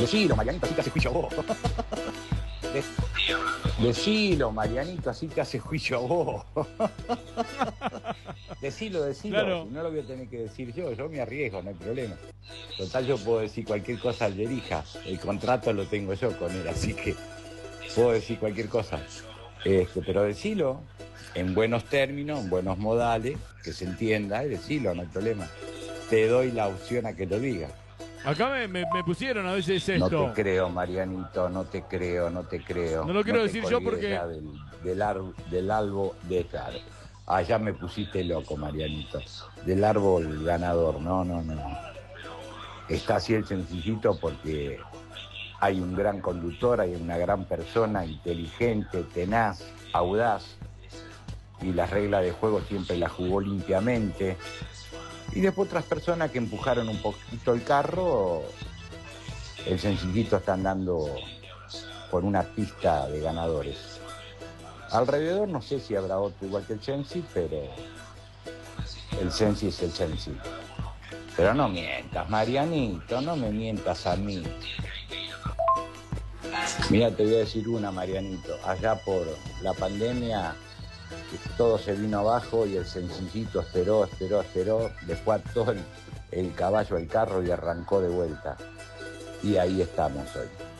Decilo, Marianito, así te hace juicio a vos. Decilo, Marianito, así te hace juicio a vos. Decilo, Claro. si no lo voy a tener que decir yo me arriesgo, no hay problema. Total, yo puedo decir cualquier cosa al Yerija, el contrato lo tengo yo con él, así que puedo decir cualquier cosa. Pero decilo en buenos términos, en buenos modales, que se entienda, y decilo, no hay problema. Te doy la opción a que lo diga. Acá me pusieron a veces No te esto. creo, Marianito, no te creo, no te creo. No lo No quiero te decir yo colgues porque ya del árbol de claro. Allá me pusiste loco, Marianito. Del árbol ganador, no. Está así el sencillito porque hay un gran conductor, hay una gran persona, inteligente, tenaz, audaz, y las reglas de juego siempre las jugó limpiamente. Y después otras personas que empujaron un poquito el carro, el sencillito está andando por una pista de ganadores. Alrededor no sé si habrá otro igual que el Sensi, pero el Sensi es el Sensi. Pero no mientas, Marianito, no me mientas a mí. Mira, te voy a decir una, Marianito. Allá por la pandemia, todo se vino abajo y el sencillito esperó, dejó ató el caballo al carro y arrancó de vuelta. Y ahí estamos hoy.